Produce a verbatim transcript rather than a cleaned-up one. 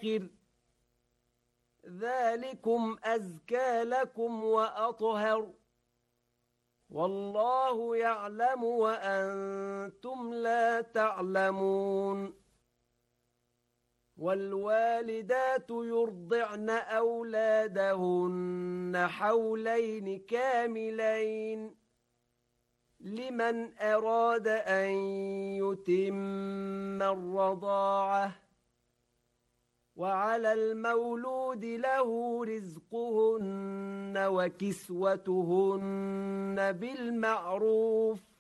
الآخر ذلكم أزكى لكم وأطهر والله يعلم وأنتم لا تعلمون والوالدات يرضعن أولادهن حولين كاملين لمن أراد أن يتم الرضاعة وعلى المولود له رزقهن وكسوتهن بالمعروف